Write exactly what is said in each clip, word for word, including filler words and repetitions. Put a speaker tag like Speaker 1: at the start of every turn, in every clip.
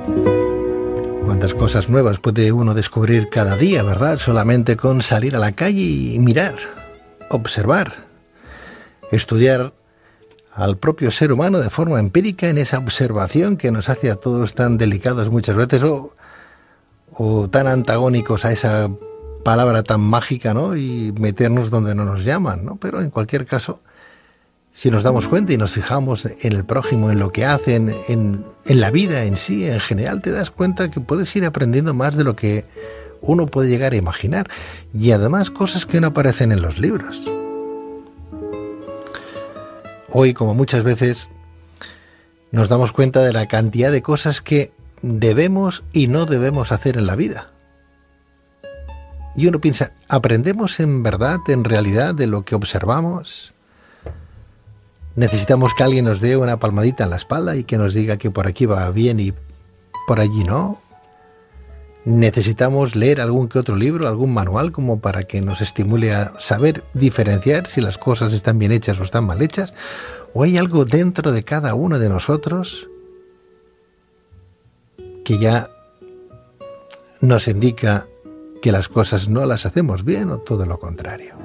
Speaker 1: Cuántas cosas nuevas puede uno descubrir cada día, ¿verdad? Solamente con salir a la calle y mirar, observar, estudiar al propio ser humano de forma empírica en esa observación que nos hace a todos tan delicados muchas veces o, o tan antagónicos a esa palabra tan mágica, ¿no? Y meternos donde no nos llaman, ¿no? Pero en cualquier caso, si nos damos cuenta y nos fijamos en el prójimo, en lo que hacen, en, en la vida en sí, en general, te das cuenta que puedes ir aprendiendo más de lo que uno puede llegar a imaginar. Y además cosas que no aparecen en los libros. Hoy, como muchas veces, nos damos cuenta de la cantidad de cosas que debemos y no debemos hacer en la vida. Y uno piensa, ¿aprendemos en verdad, en realidad, de lo que observamos? Necesitamos que alguien nos dé una palmadita en la espalda y que nos diga que por aquí va bien y por allí no. Necesitamos leer algún que otro libro, algún manual, como para que nos estimule a saber diferenciar si las cosas están bien hechas o están mal hechas. ¿O hay algo dentro de cada uno de nosotros que ya nos indica que las cosas no las hacemos bien o todo lo contrario?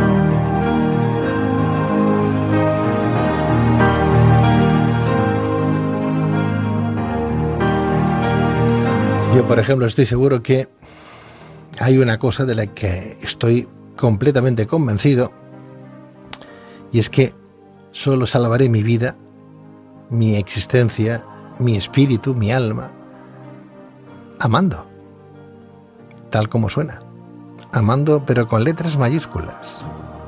Speaker 1: Yo, por ejemplo, estoy seguro que hay una cosa de la que estoy completamente convencido, y es que solo salvaré mi vida, mi existencia, mi espíritu, mi alma, amando, tal como suena, amando pero con letras mayúsculas.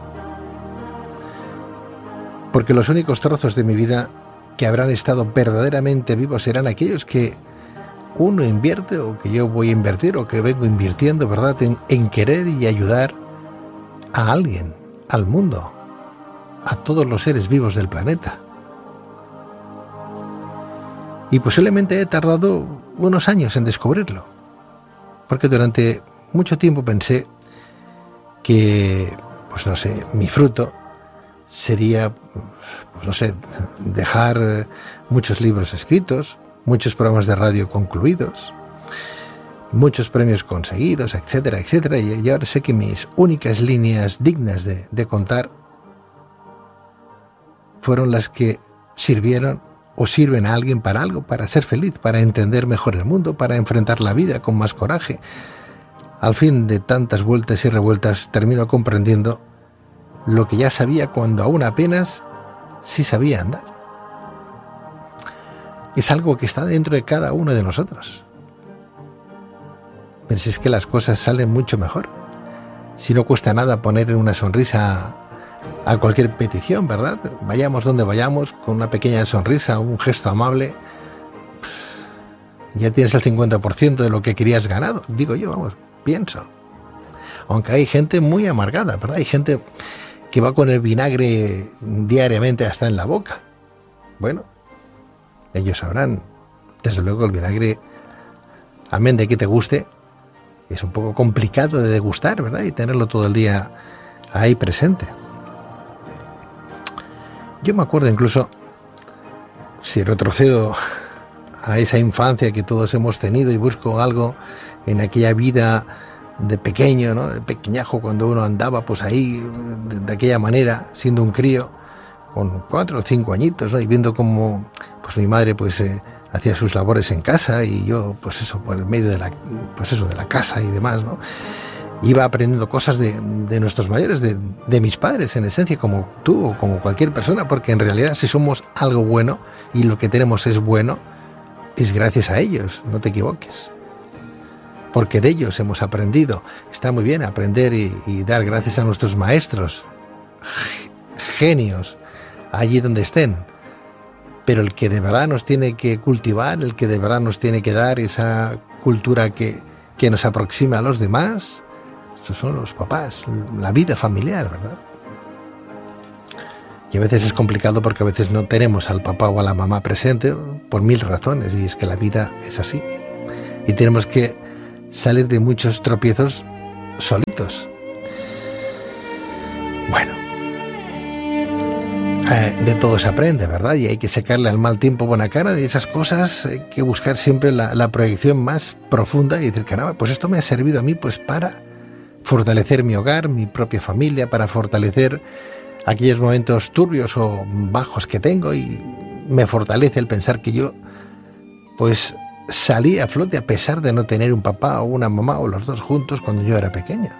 Speaker 1: Porque los únicos trozos de mi vida que habrán estado verdaderamente vivos serán aquellos que uno invierte, o que yo voy a invertir, o que vengo invirtiendo, ¿verdad?, en, en querer y ayudar a alguien, al mundo, a todos los seres vivos del planeta. Y posiblemente he tardado unos años en descubrirlo, porque durante mucho tiempo pensé que, pues no sé, mi fruto sería, pues no sé, dejar muchos libros escritos, muchos programas de radio concluidos, muchos premios conseguidos, etcétera, etcétera. Y ahora sé que mis únicas líneas dignas de, de contar fueron las que sirvieron o sirven a alguien para algo, para ser feliz, para entender mejor el mundo, para enfrentar la vida con más coraje. Al fin de tantas vueltas y revueltas termino comprendiendo lo que ya sabía cuando aún apenas sí sabía andar. Es algo que está dentro de cada uno de nosotros. Pero si es que las cosas salen mucho mejor, si no cuesta nada poner una sonrisa a, a cualquier petición, ¿verdad? Vayamos donde vayamos, con una pequeña sonrisa, un gesto amable, ya tienes el cincuenta por ciento de lo que querías ganado. Digo yo, vamos, pienso. Aunque hay gente muy amargada, ¿verdad? Hay gente que va con el vinagre diariamente hasta en la boca. Bueno, ellos sabrán. Desde luego el vinagre, amén de que te guste, es un poco complicado de degustar, ¿verdad? Y tenerlo todo el día ahí presente. Yo me acuerdo incluso, si retrocedo a esa infancia que todos hemos tenido y busco algo en aquella vida de pequeño, ¿no?, de pequeñajo, cuando uno andaba pues ahí de, de aquella manera, siendo un crío, con cuatro o cinco añitos, ¿no?, y viendo cómo pues mi madre pues eh, hacía sus labores en casa y yo pues eso, por el medio de la, pues eso, de la casa y demás, ¿no? Iba aprendiendo cosas de, de nuestros mayores, de, de mis padres, en esencia, como tú o como cualquier persona, porque en realidad si somos algo bueno y lo que tenemos es bueno, es gracias a ellos, no te equivoques. Porque de ellos hemos aprendido. Está muy bien aprender y, y dar gracias a nuestros maestros, genios, allí donde estén. Pero el que de verdad nos tiene que cultivar, el que de verdad nos tiene que dar esa cultura que, que nos aproxima a los demás, esos son los papás, la vida familiar, ¿verdad? Y a veces es complicado porque a veces no tenemos al papá o a la mamá presente por mil razones, y es que la vida es así. Y tenemos que salir de muchos tropiezos solitos. Bueno, Eh, de todo se aprende, ¿verdad? Y hay que sacarle al mal tiempo buena cara. De esas cosas hay que buscar siempre la, la proyección más profunda y decir, caramba, pues esto me ha servido a mí pues para fortalecer mi hogar, mi propia familia, para fortalecer aquellos momentos turbios o bajos que tengo, y me fortalece el pensar que yo pues salí a flote a pesar de no tener un papá o una mamá o los dos juntos cuando yo era pequeña.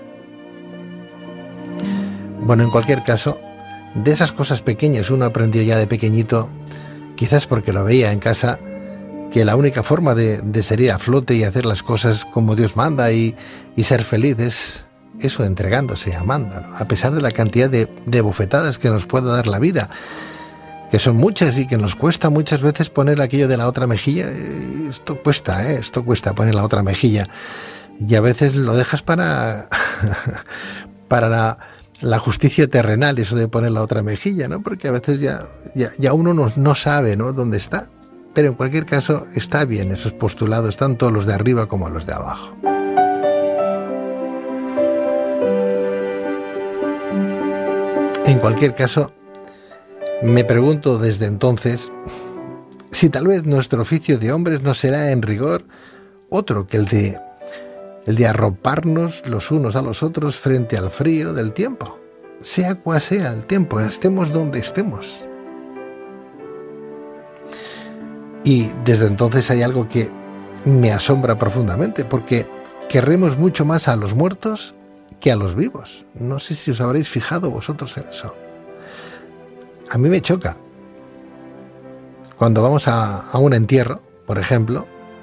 Speaker 1: Bueno, en cualquier caso, de esas cosas pequeñas uno aprendió ya de pequeñito, quizás porque lo veía en casa, que la única forma de, de salir a flote y hacer las cosas como Dios manda y, y ser feliz es eso, entregándose, amando, ¿no? A pesar de la cantidad de, de bofetadas que nos puede dar la vida, que son muchas y que nos cuesta muchas veces poner aquello de la otra mejilla. Esto cuesta, ¿eh? Esto cuesta poner la otra mejilla. Y a veces lo dejas para, para la, la justicia terrenal, eso de poner la otra mejilla, ¿no? Porque a veces ya, ya, ya uno no, no sabe, ¿no?, dónde está. Pero en cualquier caso está bien esos postulados, tanto los de arriba como los de abajo. En cualquier caso, me pregunto desde entonces si tal vez nuestro oficio de hombres no será en rigor otro que el de, el de arroparnos los unos a los otros frente al frío del tiempo, sea cual sea el tiempo, estemos donde estemos. Y desde entonces hay algo que me asombra profundamente, porque querremos mucho más a los muertos que a los vivos. No sé si os habréis fijado vosotros en eso. A mí me choca. Cuando vamos a, a un entierro, por ejemplo,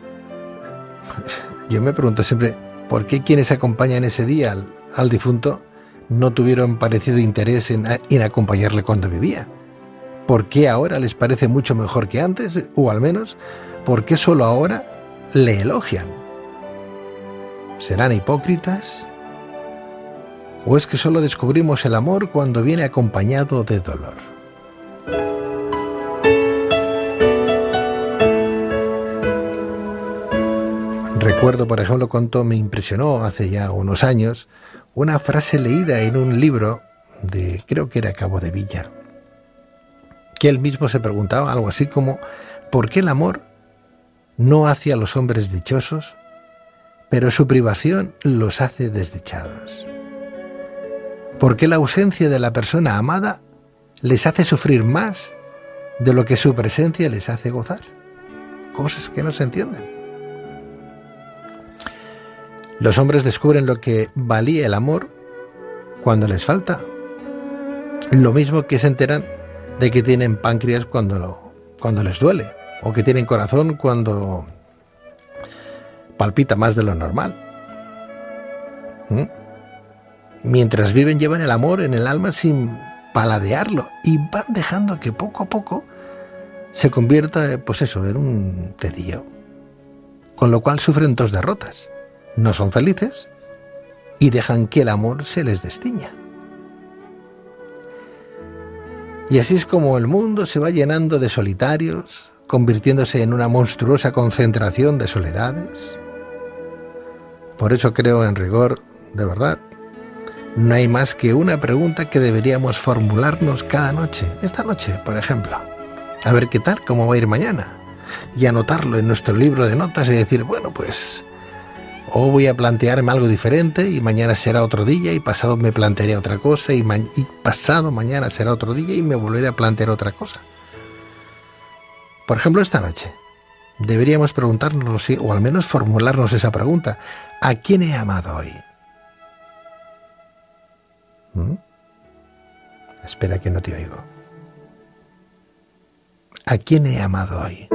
Speaker 1: yo me pregunto siempre, ¿por qué quienes acompañan ese día al, al difunto no tuvieron parecido interés en, en acompañarle cuando vivía? ¿Por qué ahora les parece mucho mejor que antes? O al menos, ¿por qué solo ahora le elogian? ¿Serán hipócritas? ¿O es que solo descubrimos el amor cuando viene acompañado de dolor? Recuerdo, por ejemplo, cuánto me impresionó hace ya unos años una frase leída en un libro de, creo que era Cabo de Villa, que él mismo se preguntaba algo así como, ¿por qué el amor no hace a los hombres dichosos, pero su privación los hace desdichados? ¿Por qué la ausencia de la persona amada les hace sufrir más de lo que su presencia les hace gozar? Cosas que no se entienden. Los hombres descubren lo que valía el amor cuando les falta, lo mismo que se enteran de que tienen páncreas cuando, lo, cuando les duele, o que tienen corazón cuando palpita más de lo normal. ¿Mm? Mientras viven llevan el amor en el alma sin paladearlo y van dejando que poco a poco se convierta, pues eso, en un tedio. Con lo cual sufren dos derrotas. No son felices y dejan que el amor se les destiña. Y así es como el mundo se va llenando de solitarios, convirtiéndose en una monstruosa concentración de soledades. Por eso creo, en rigor, de verdad, no hay más que una pregunta que deberíamos formularnos cada noche. Esta noche, por ejemplo. A ver qué tal, cómo va a ir mañana. Y anotarlo en nuestro libro de notas y decir, bueno, pues hoy voy a plantearme algo diferente y mañana será otro día y pasado me plantearé otra cosa y, ma- y pasado mañana será otro día y me volveré a plantear otra cosa. Por ejemplo, esta noche deberíamos preguntarnos, o al menos formularnos esa pregunta: ¿a quién he amado hoy? ¿Mm? Espera que no te oigo. ¿A quién he amado hoy?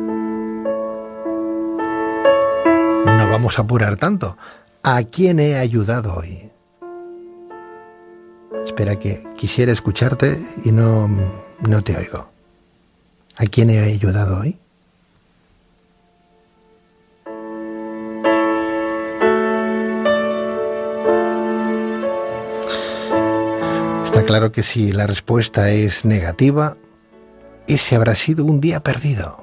Speaker 1: No vamos a apurar tanto. ¿A quién he ayudado hoy? Espera que quisiera escucharte y no, no te oigo. ¿A quién he ayudado hoy? Está claro que si la respuesta es negativa, ese habrá sido un día perdido.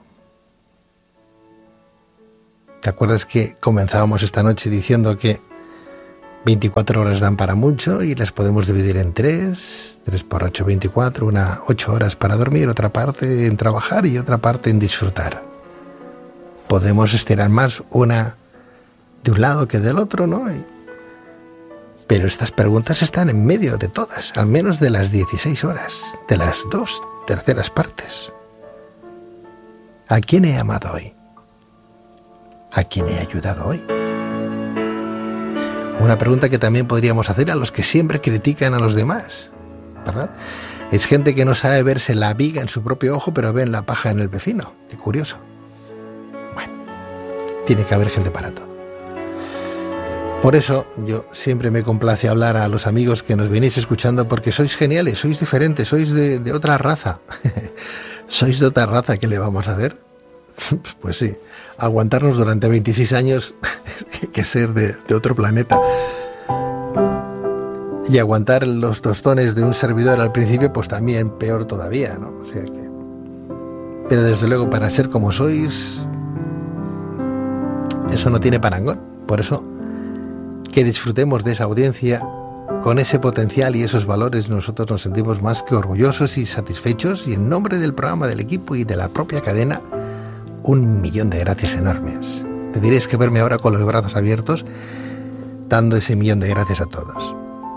Speaker 1: ¿Te acuerdas que comenzábamos esta noche diciendo que veinticuatro horas dan para mucho y las podemos dividir en tres, tres por ocho, veinticuatro, una ocho horas para dormir, otra parte en trabajar y otra parte en disfrutar. Podemos estirar más una de un lado que del otro, ¿no? Pero estas preguntas están en medio de todas, al menos de las dieciséis horas, de las dos terceras partes. ¿A quién he amado hoy? ¿A quién he ayudado hoy? Una pregunta que también podríamos hacer a los que siempre critican a los demás, ¿verdad? Es gente que no sabe verse la viga en su propio ojo, pero ven la paja en el vecino. Qué curioso. Bueno, tiene que haber gente para todo. Por eso yo siempre me complace hablar a los amigos que nos venís escuchando, porque sois geniales, sois diferentes, sois de, de otra raza. ¿Sois de otra raza? ¿Qué le vamos a hacer? Pues sí, aguantarnos durante veintiséis años que, que ser de, de otro planeta. Y aguantar los tostones de un servidor al principio, pues también peor todavía, ¿no? O sea que... Pero desde luego, para ser como sois, eso no tiene parangón. Por eso, que disfrutemos de esa audiencia con ese potencial y esos valores, nosotros nos sentimos más que orgullosos y satisfechos, y en nombre del programa, del equipo y de la propia cadena, un millón de gracias enormes. Tendréis que verme ahora con los brazos abiertos, dando ese millón de gracias a todos.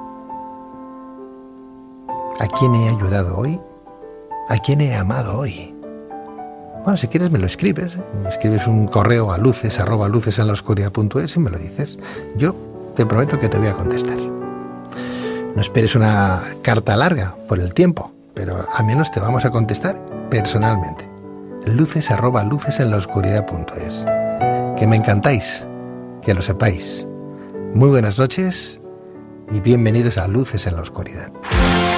Speaker 1: ¿A quién he ayudado hoy? ¿A quién he amado hoy? Bueno, si quieres me lo escribes, ¿eh? Me escribes un correo a luces, arroba luces en la oscuridad punto es y me lo dices. Yo te prometo que te voy a contestar. No esperes una carta larga por el tiempo, pero al menos te vamos a contestar personalmente. Luces arroba luces en la oscuridad punto es. Que me encantáis, que lo sepáis. Muy buenas noches y bienvenidos a Luces en la Oscuridad.